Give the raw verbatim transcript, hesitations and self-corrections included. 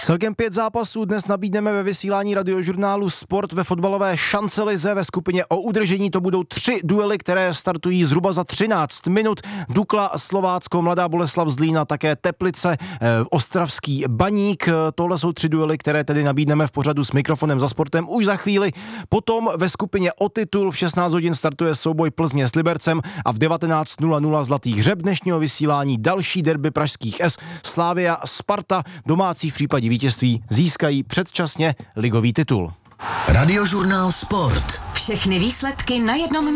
Celkem pět zápasů dnes nabídneme ve vysílání Radiožurnálu Sport ve fotbalové šancelize. Ve skupině o udržení to budou tři duely, které startují zhruba za třináct minut. Dukla Slovácko, Mladá Boleslav Zlína, také Teplice, eh, Ostravský Baník. Tohle jsou tři duely, které tedy nabídneme v pořadu S mikrofonem za sportem už za chvíli. Potom ve skupině o titul v šestnáct hodin startuje souboj Plzně s Libercem a v devatenáct nula nula Zlatý hřeb dnešního vysílání další derby pražských S. Slavia Sparta, domácí v případě vítězství získají předčasně ligový titul. Radiožurnál Sport. Všechny výsledky na jednom